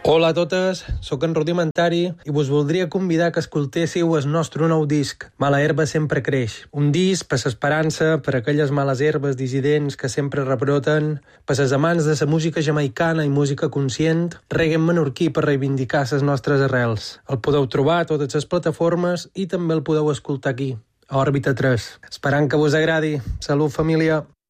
Hola a totes, sóc en Rudimentari i vos voldria convidar que escoltéssiu el nostre nou disc, Mala herba sempre creix. Un disc per l'esperança, per aquelles males herbes dissidents que sempre rebroten, per les amants de la música jamaicana i música conscient, reggae menorquí per reivindicar les nostres arrels. El podeu trobar a totes les plataformes i també el podeu escoltar aquí, a Òrbita 3. Esperant que vos agradi. Salut, família!